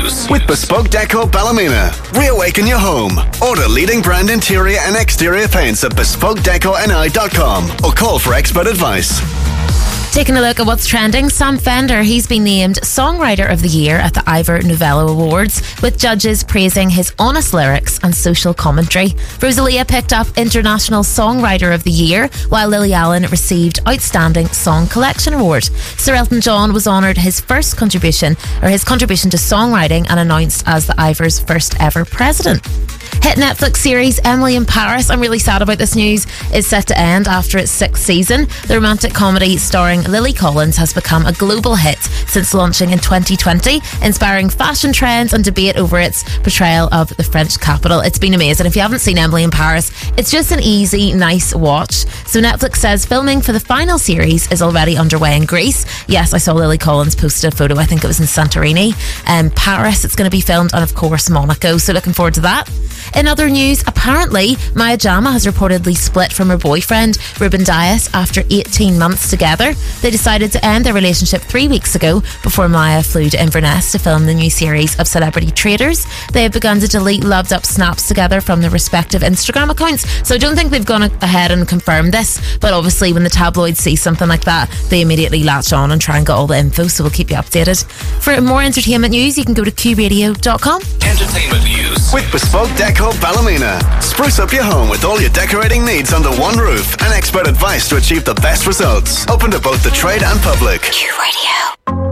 news with Bespoke Deco Ballymena. Reawaken your home. Order leading brand interior and exterior paints at bespokedeconi.com or call for expert advice. Taking a look at what's trending, Sam Fender, he's been named Songwriter of the Year at the Ivor Novello Awards, with judges praising his honest lyrics and social commentary. Rosalia picked up International Songwriter of the Year, while Lily Allen received Outstanding Song Collection Award. Sir Elton John was honoured his contribution to songwriting and announced as the Ivor's first ever president. Hit Netflix series Emily in Paris, I'm really sad about this news, is set to end after its 6th season. The romantic comedy starring Lily Collins has become a global hit since launching in 2020, inspiring fashion trends and debate over its portrayal of the French capital. It's been amazing. If you haven't seen Emily in Paris, it's just an easy, nice watch. So Netflix says filming for the final series is already underway in Greece. Yes, I saw Lily Collins posted a photo, I think it was in Santorini. Paris, it's going to be filmed, and of course Monaco, so looking forward to that. In other news, apparently Maya Jama has reportedly split from her boyfriend Ruben Dias after 18 months together. They decided to end their relationship 3 weeks ago before Maya flew to Inverness to film the new series of Celebrity Traders. They have begun to delete loved up snaps together from their respective Instagram accounts, so I don't think they've gone ahead and confirmed this, but obviously when the tabloids see something like that, they immediately latch on and try and get all the info, so we'll keep you updated. For more entertainment news, you can go to qradio.com. Entertainment news with Bespoke Deco Ballymena. Spruce up your home with all your decorating needs under one roof and expert advice to achieve the best results. Open to both the trade and public. Q Radio.